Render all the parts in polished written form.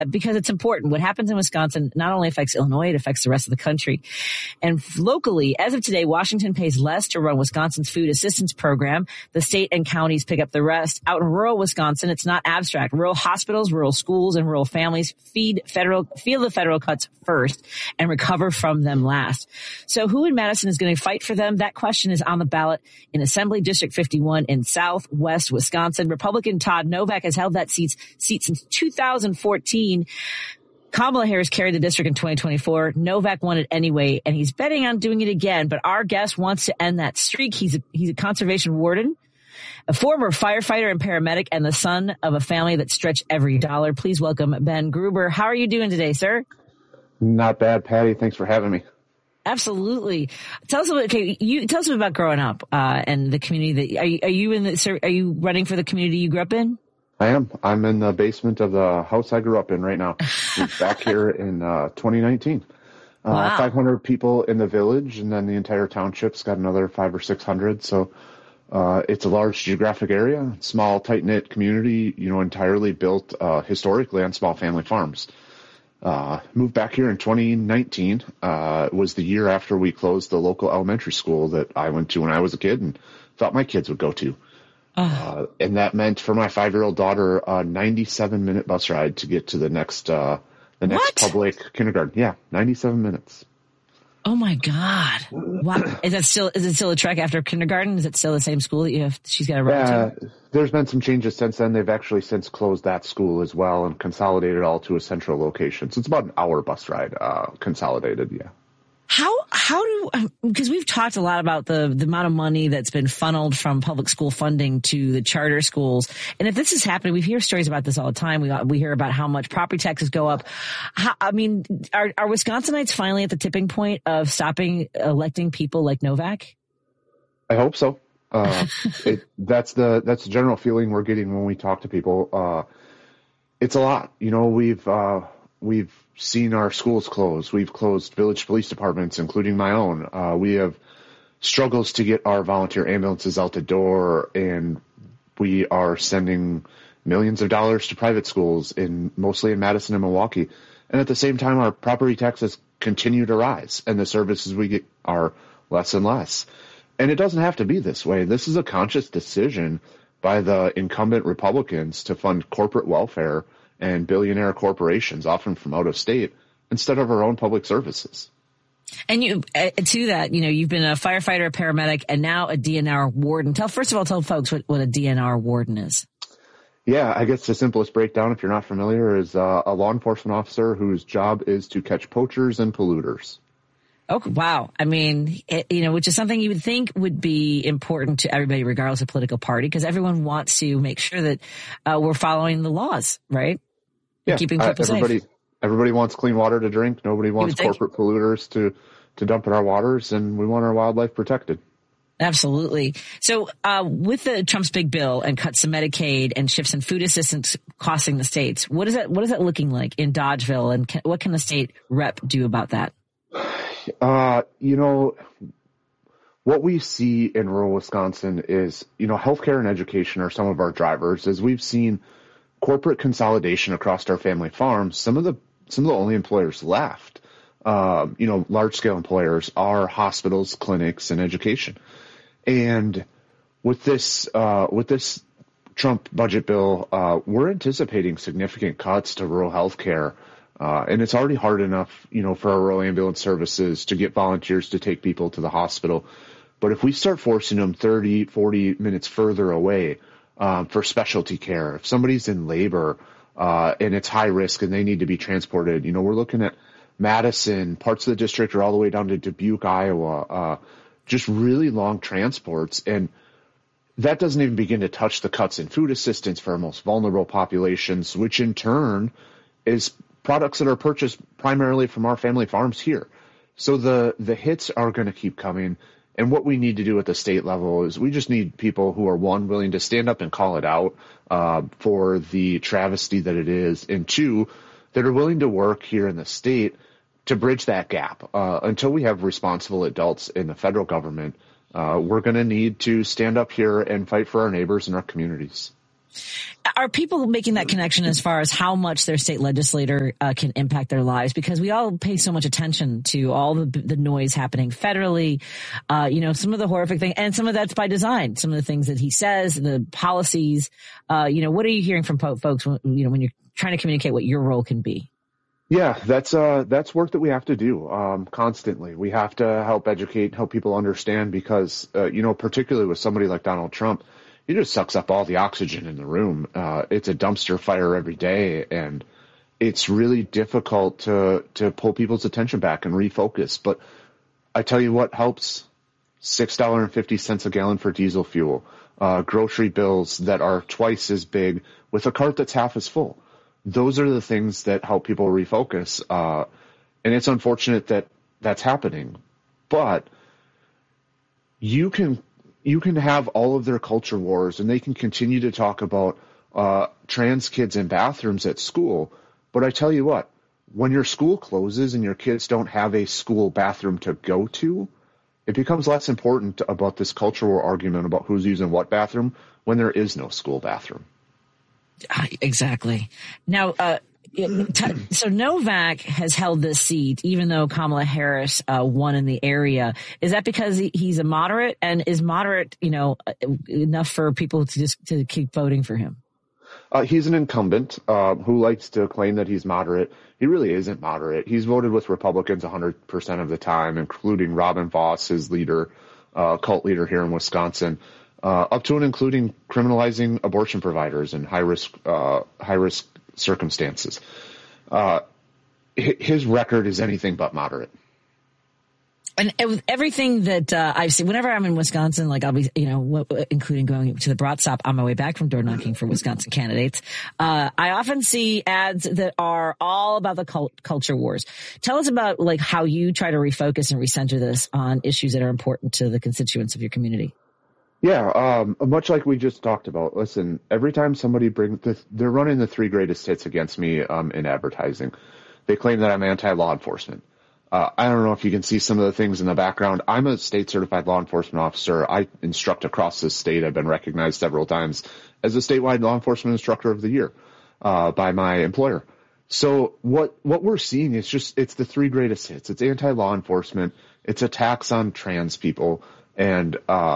because it's important. What happens in Wisconsin not only affects Illinois, it affects the rest of the country. And locally, as of today, Washington pays less to run Wisconsin's food assistance program. The state and counties pick up the rest. Out in rural Wisconsin, it's not abstract. Rural hospitals, rural schools, and rural families feel the federal cuts first and recover from them last. So who in Madison is going to fight for them? That question is on the ballot in Assembly District 51 in southwest Wisconsin. Republican Todd Novak has held that seat since 2014. Kamala Harris carried the district in 2024. Novak won it anyway, and he's betting on doing it again. But our guest wants to end that streak. He's a conservation warden, a former firefighter and paramedic, and the son of a family that stretched every dollar. Please welcome Ben Gruber. How are you doing today, sir? Not bad, Patty. Thanks for having me. Absolutely. Tell us a bit. Tell us a bit about growing up and the community. Are you running for the community you grew up in? I am. I'm in the basement of the house I grew up in right now. Moved back here in 2019. Wow. 500 people in the village, and then the entire township's got another 500 or 600. So it's a large geographic area, small, tight-knit community. Entirely built historically on small family farms. Moved back here in 2019. It was the year after we closed the local elementary school that I went to when I was a kid and thought my kids would go to. And that meant for my 5-year-old daughter a 97-minute bus ride to get to the next public kindergarten. Yeah, 97 minutes. Oh my God! Wow. Is it still a trek after kindergarten? Is it still the same school that she's got to run to? There's been some changes since then. They've actually since closed that school as well and consolidated all to a central location. So it's about an hour bus ride, consolidated. Yeah. Because we've talked a lot about the amount of money that's been funneled from public school funding to the charter schools. And if this is happening, we hear stories about this all the time. We hear about how much property taxes go up. Are Wisconsinites finally at the tipping point of stopping electing people like Novak? I hope so. That's the general feeling we're getting when we talk to people. It's a lot. We've seen our schools close. We've closed village police departments, including my own. We have struggles to get our volunteer ambulances out the door, and we are sending millions of dollars to private schools, mostly in Madison and Milwaukee. And at the same time, our property taxes continue to rise, and the services we get are less and less. And it doesn't have to be this way. This is a conscious decision by the incumbent Republicans to fund corporate welfare and billionaire corporations, often from out of state, instead of our own public services. And to that, you've been a firefighter, a paramedic, and now a DNR warden. Tell folks what a DNR warden is. Yeah, I guess the simplest breakdown, if you're not familiar, is a law enforcement officer whose job is to catch poachers and polluters. Oh, wow. I mean, which is something you would think would be important to everybody, regardless of political party, because everyone wants to make sure that we're following the laws, right? Yeah, keeping people safe. Everybody wants clean water to drink. Nobody wants corporate polluters to dump in our waters, and we want our wildlife protected. Absolutely. So with the Trump's big bill and cuts to Medicaid and shifts in food assistance costing the states, what is that looking like in Dodgeville, and what can the state rep do about that? What we see in rural Wisconsin is, healthcare and education are some of our drivers. As we've seen corporate consolidation across our family farms, some of the only employers left, large scale employers are hospitals, clinics, and education. And with this Trump budget bill, we're anticipating significant cuts to rural healthcare. And it's already hard enough, for our rural ambulance services to get volunteers to take people to the hospital. But if we start forcing them 30, 40 minutes further away, for specialty care, if somebody's in labor, and it's high risk and they need to be transported, we're looking at Madison, parts of the district are all the way down to Dubuque, Iowa, just really long transports. And that doesn't even begin to touch the cuts in food assistance for our most vulnerable populations, which in turn is products that are purchased primarily from our family farms here. So the hits are going to keep coming. And what we need to do at the state level is we just need people who are, one, willing to stand up and call it out for the travesty that it is, and two, that are willing to work here in the state to bridge that gap. Until we have responsible adults in the federal government, we're going to need to stand up here and fight for our neighbors and our communities. Are people making that connection as far as how much their state legislator can impact their lives? Because we all pay so much attention to all the noise happening federally, some of the horrific things, and some of that's by design. Some of the things that he says, the policies. What are you hearing from folks when you're trying to communicate what your role can be? Yeah, that's work that we have to do constantly. We have to help educate, help people understand, because particularly with somebody like Donald Trump, he just sucks up all the oxygen in the room. It's a dumpster fire every day, and it's really difficult to pull people's attention back and refocus. But I tell you what helps: $6.50 a gallon for diesel fuel, grocery bills that are twice as big with a cart that's half as full. Those are the things that help people refocus. And it's unfortunate that that's happening, but you can have all of their culture wars, and they can continue to talk about trans kids in bathrooms at school. But I tell you what, when your school closes and your kids don't have a school bathroom to go to, it becomes less important about this culture war argument about who's using what bathroom when there is no school bathroom. Exactly. Now, so Novak has held this seat, even though Kamala Harris won in the area. Is that because he's a moderate, and is moderate, enough for people to keep voting for him? He's an incumbent who likes to claim that he's moderate. He really isn't moderate. He's voted with Republicans 100% of the time, including Robin Vos, his leader, cult leader here in Wisconsin. Up to and including criminalizing abortion providers in high risk circumstances. His record is anything but moderate. And with everything that I've seen, whenever I'm in Wisconsin, like I'll be, including going to the Brat Stop on my way back from door knocking for Wisconsin candidates, I often see ads that are all about the culture wars. Tell us about how you try to refocus and recenter this on issues that are important to the constituents of your community. Yeah, much like we just talked about. Listen, every time somebody they're running the 3 greatest hits against me in advertising. They claim that I'm anti-law enforcement. I don't know if you can see some of the things in the background. I'm a state-certified law enforcement officer. I instruct across the state. I've been recognized several times as a statewide law enforcement instructor of the year by my employer. So what we're seeing is it's the 3 greatest hits. It's anti-law enforcement. It's attacks on trans people, and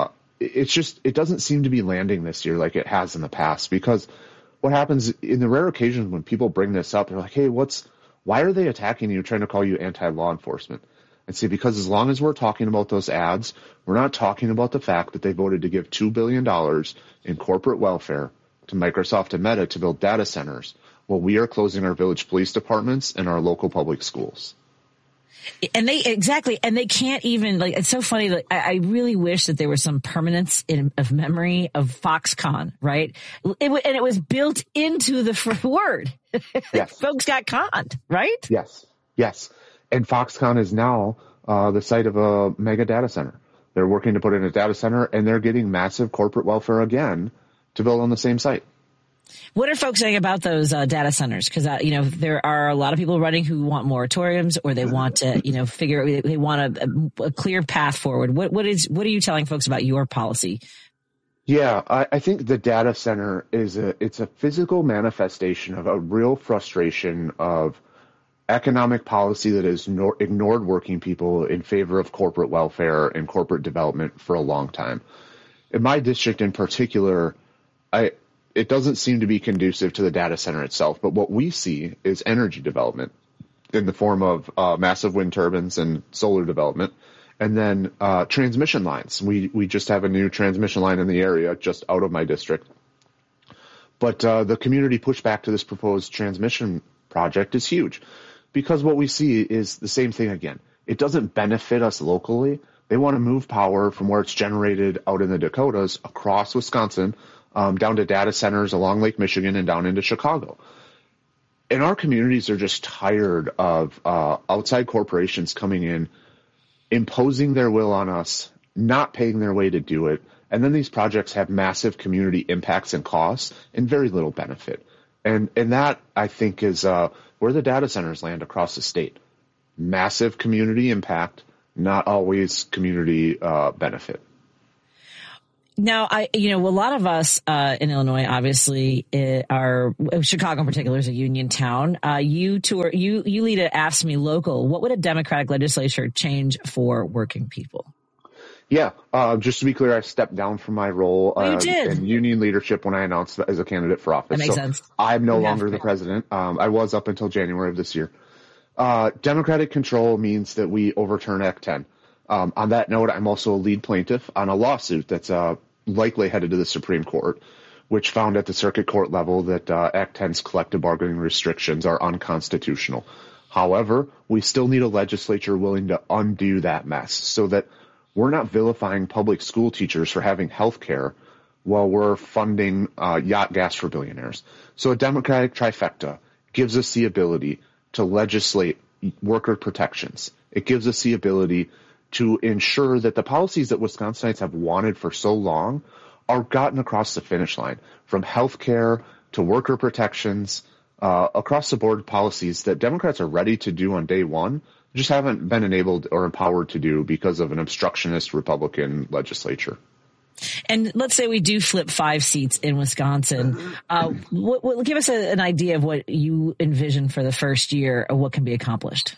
it doesn't seem to be landing this year like it has in the past, because what happens in the rare occasions when people bring this up, they're like, hey, why are they attacking you, trying to call you anti-law enforcement? And see, because as long as we're talking about those ads, we're not talking about the fact that they voted to give $2 billion in corporate welfare to Microsoft and Meta to build data centers, while we are closing our village police departments and our local public schools. And they can't even, it's so funny. I really wish that there was some permanence of memory of Foxconn, right? And it was built into the word. Yes. Folks got conned, right? Yes. And Foxconn is now the site of a mega data center. They're working to put in a data center, and they're getting massive corporate welfare again to build on the same site. What are folks saying about those data centers? Because, there are a lot of people running who want moratoriums, or they want to, they want a clear path forward. What are you telling folks about your policy? Yeah, I think the data center it's a physical manifestation of a real frustration of economic policy that has ignored working people in favor of corporate welfare and corporate development for a long time. In my district in particular, it doesn't seem to be conducive to the data center itself, but what we see is energy development in the form of massive wind turbines and solar development, and then transmission lines. We just have a new transmission line in the area just out of my district. But the community pushback to this proposed transmission project is huge, because what we see is the same thing again. It doesn't benefit us locally. They want to move power from where it's generated out in the Dakotas across Wisconsin, down to data centers along Lake Michigan and down into Chicago. And our communities are just tired of outside corporations coming in, imposing their will on us, not paying their way to do it. And then these projects have massive community impacts and costs and very little benefit. And that, I think, is where the data centers land across the state. Massive community impact, not always community benefit. Now, a lot of us in Illinois, obviously, Chicago in particular is a union town. You lead at AFSCME Local. What would a Democratic legislature change for working people? Yeah, just to be clear, I stepped down from my role in union leadership when I announced as a candidate for office. That makes sense. I'm no longer the president. I was up until January of this year. Democratic control means that we overturn Act 10. On that note, I'm also a lead plaintiff on a lawsuit that's likely headed to the Supreme Court, which found at the circuit court level that Act 10's collective bargaining restrictions are unconstitutional. However, we still need a legislature willing to undo that mess so that we're not vilifying public school teachers for having health care while we're funding yacht gas for billionaires. So a Democratic trifecta gives us the ability to legislate worker protections. It gives us the ability to ensure that the policies that Wisconsinites have wanted for so long are gotten across the finish line, from health care to worker protections, across the board policies that Democrats are ready to do on day one, just haven't been enabled or empowered to do because of an obstructionist Republican legislature. And let's say we do flip 5 seats in Wisconsin. Give us an idea of what you envision for the first year of what can be accomplished.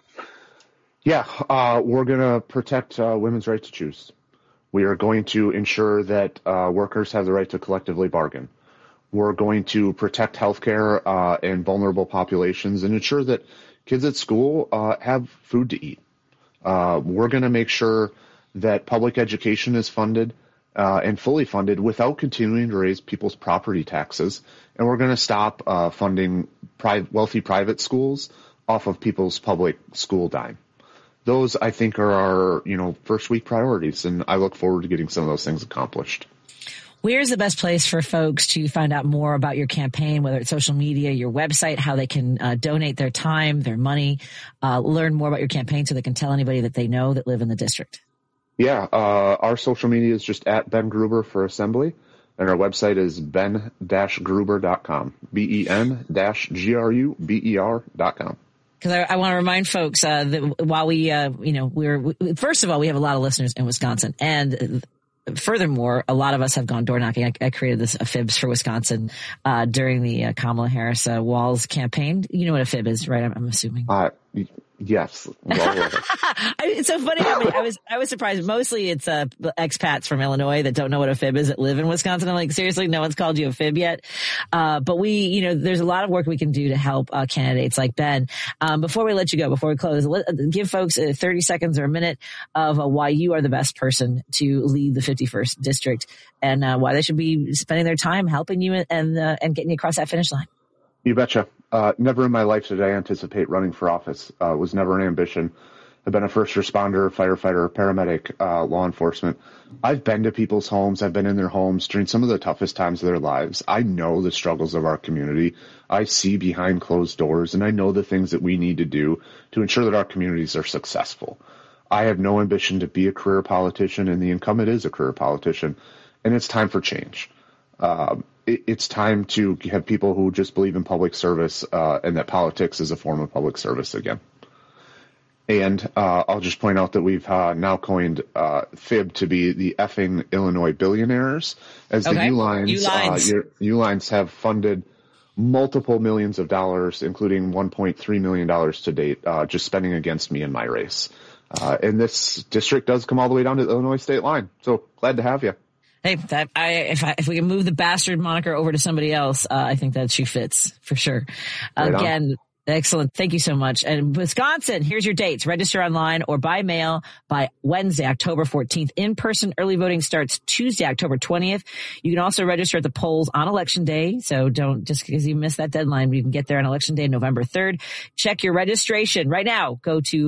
Yeah, we're going to protect women's right to choose. We are going to ensure that workers have the right to collectively bargain. We're going to protect healthcare in vulnerable populations and ensure that kids at school have food to eat. We're going to make sure that public education is funded and fully funded without continuing to raise people's property taxes. And we're going to stop funding wealthy private schools off of people's public school dime. Those, I think, are our, first week priorities, and I look forward to getting some of those things accomplished. Where's the best place for folks to find out more about your campaign, whether it's social media, your website, how they can donate their time, their money, learn more about your campaign so they can tell anybody that they know that live in the district? Yeah, our social media is just at Ben Gruber for Assembly, and our website is ben-gruber.com, ben-gruber.com. Because I want to remind folks that while first of all, we have a lot of listeners in Wisconsin, and furthermore, a lot of us have gone door knocking. I created this a Fibs for Wisconsin during the Kamala Harris Walz campaign. You know what a fib is, right? I'm assuming. Yes. It's so funny. I was surprised. Mostly it's expats from Illinois that don't know what a fib is that live in Wisconsin. I'm like, seriously, no one's called you a fib yet. But there's a lot of work we can do to help candidates like Ben. Before we let you go, before we close, give folks 30 seconds or a minute of why you are the best person to lead the 51st district and why they should be spending their time helping you and getting you across that finish line. You betcha. Never in my life did I anticipate running for office. It was never an ambition. I've been a first responder, firefighter, paramedic, law enforcement. I've been to people's homes. I've been in their homes during some of the toughest times of their lives. I know the struggles of our community. I see behind closed doors, and I know the things that we need to do to ensure that our communities are successful. I have no ambition to be a career politician, and the incumbent is a career politician, and it's time for change. It's time to have people who just believe in public service and that politics is a form of public service again. And I'll just point out that we've now coined FIB to be the effing Illinois billionaires, as the U'Lines have funded multiple millions of dollars, including $1.3 million to date, just spending against me in my race. And this district does come all the way down to the Illinois state line. So glad to have you. Hey, if we can move the bastard moniker over to somebody else, I think that she fits for sure. Right Again, on. Excellent. Thank you so much. And Wisconsin, here's your dates. Register online or by mail by Wednesday, October 14th. In-person early voting starts Tuesday, October 20th. You can also register at the polls on Election Day. So don't, just because you missed that deadline, you can get there on Election Day, November 3rd. Check your registration right now. Go to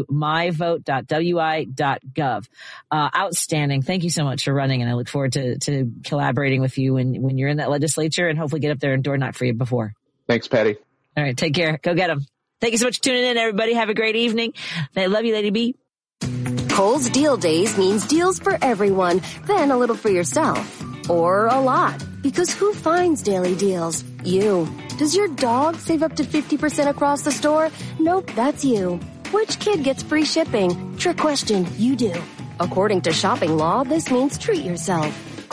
myvote.wi.gov. Outstanding. Thank you so much for running. And I look forward to collaborating with you when you're in that legislature and hopefully get up there and door knock for you before. Thanks, Patty. All right, take care. Go get them. Thank you so much for tuning in, everybody. Have a great evening. I love you, Lady B. Kohl's Deal Days means deals for everyone, then a little for yourself. Or a lot, because who finds daily deals? You. Does your dog save up to 50% across the store? Nope, that's you. Which kid gets free shipping? Trick question, you do. According to shopping law, this means treat yourself.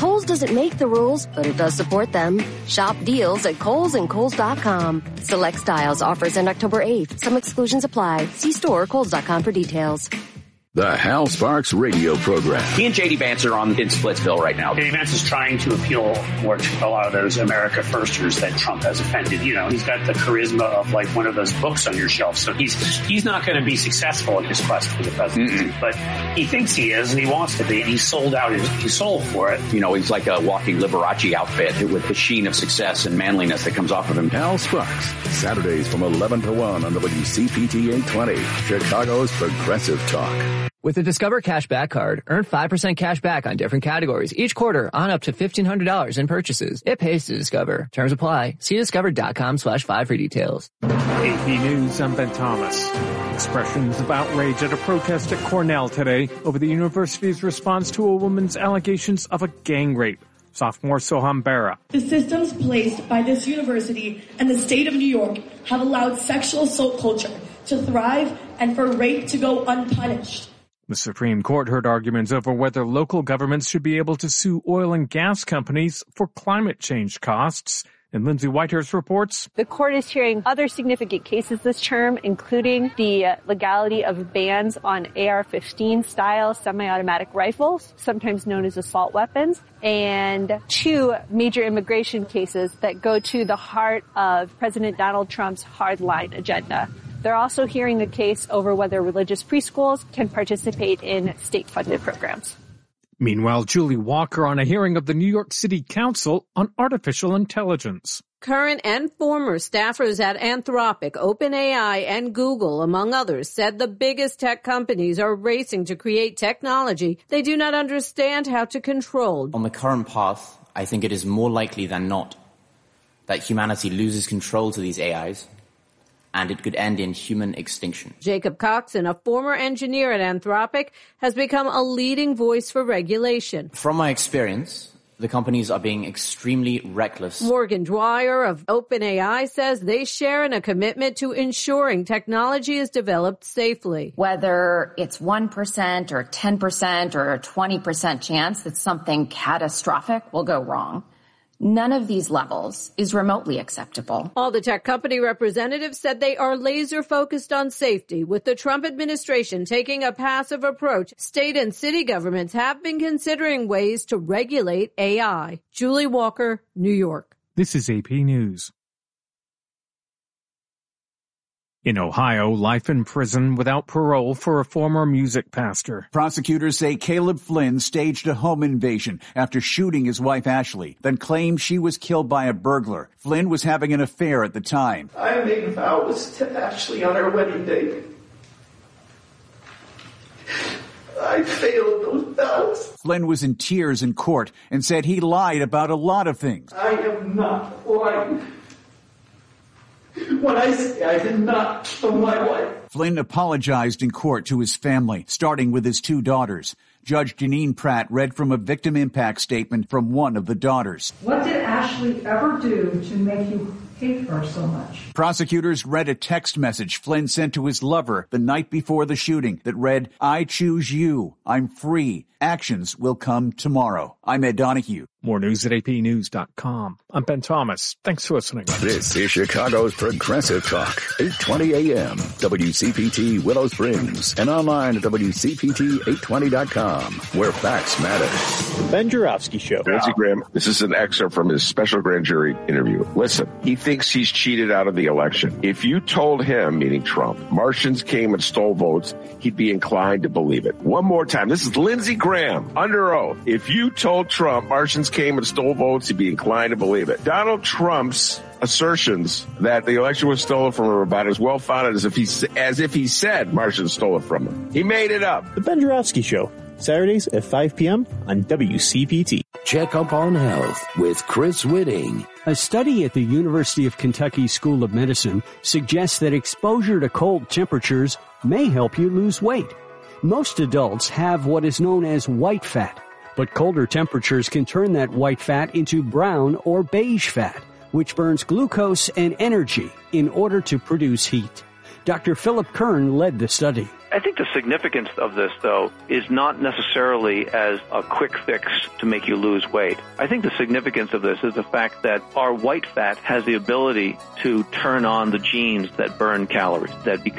Kohl's doesn't make the rules, but it does support them. Shop deals at Kohl's and Kohl's.com. Select styles offers end October 8th. Some exclusions apply. See store or Kohl's.com for details. The Hal Sparks radio program. He and J.D. Vance are in Splitsville right now. J.D. Vance is trying to appeal more to a lot of those America Firsters that Trump has offended. You know, he's got the charisma of like one of those books on your shelf. So he's not going to be successful in his quest for the presidency. Mm-hmm. But he thinks he is, and he wants to be. And he's sold out his soul for it. You know, he's like a walking Liberace outfit with the sheen of success and manliness that comes off of him. Hal Sparks, Saturdays from 11 to 1 on WCPT 820, Chicago's Progressive Talk. With the Discover Cashback Card, earn 5% cash back on different categories each quarter on up to $1,500 in purchases. It pays to Discover. Terms apply. See discover.com/5 for details. AP News, I'm Ben Thomas. Expressions of outrage at a protest at Cornell today over the university's response to a woman's allegations of a gang rape. Sophomore Soham Bera. The systems placed by this university and the state of New York have allowed sexual assault culture to thrive and for rape to go unpunished. The Supreme Court heard arguments over whether local governments should be able to sue oil and gas companies for climate change costs. And Lindsay Whitehurst reports. The court is hearing other significant cases this term, including the legality of bans on AR-15 style semi-automatic rifles, sometimes known as assault weapons, and 2 major immigration cases that go to the heart of President Donald Trump's hardline agenda. They're also hearing a case over whether religious preschools can participate in state-funded programs. Meanwhile, Julie Walker on a hearing of the New York City Council on artificial intelligence. Current and former staffers at Anthropic, OpenAI, and Google, among others, said the biggest tech companies are racing to create technology they do not understand how to control. On the current path, I think it is more likely than not that humanity loses control to these AIs, and it could end in human extinction. Jacob Coxon, a former engineer at Anthropic, has become a leading voice for regulation. From my experience, the companies are being extremely reckless. Morgan Dwyer of OpenAI says they share in a commitment to ensuring technology is developed safely. Whether it's 1% or 10% or a 20% chance that something catastrophic will go wrong, none of these levels is remotely acceptable. All the tech company representatives said they are laser focused on safety. With the Trump administration taking a passive approach, state and city governments have been considering ways to regulate AI. Julie Walker, New York. This is AP News. In Ohio, life in prison without parole for a former music pastor. Prosecutors say Caleb Flynn staged a home invasion after shooting his wife Ashley, then claimed she was killed by a burglar. Flynn was having an affair at the time. I made vows to Ashley on our wedding day. I failed those vows. Flynn was in tears in court and said he lied about a lot of things. I am not lying. When I say I did not kill my wife. Flynn apologized in court to his family, starting with his 2 daughters. Judge Janine Pratt read from a victim impact statement from one of the daughters. What did Ashley ever do to make you hate her so much? Prosecutors read a text message Flynn sent to his lover the night before the shooting that read, "I choose you. I'm free. Actions will come tomorrow." I'm Ed Donahue. More news at apnews.com. I'm Ben Thomas. Thanks for listening. This is Chicago's Progressive Talk, 820 AM, WCPT Willow Springs, and online at WCPT820.com, where facts matter. Ben Joravsky Show. Lindsey Graham, this is an excerpt from his special grand jury interview. Listen, he thinks he's cheated out of the election. If you told him, meaning Trump, Martians came and stole votes, he'd be inclined to believe it. One more time. This is Lindsey Graham, under oath. If you told Trump Martians came and stole votes, he'd be inclined to believe it. Donald Trump's assertions that the election was stolen from him are about as well founded as if he said Martians stole it from him. He made it up. The Ben Joravsky Show, Saturdays at 5 p.m. on WCPT. Check up on health with Chris Whitting. A study at the University of Kentucky School of Medicine suggests that exposure to cold temperatures may help you lose weight. Most adults have what is known as white fat, but colder temperatures can turn that white fat into brown or beige fat, which burns glucose and energy in order to produce heat. Dr. Philip Kern led the study. I think the significance of this, though, is not necessarily as a quick fix to make you lose weight. I think the significance of this is the fact that our white fat has the ability to turn on the genes that burn calories, that because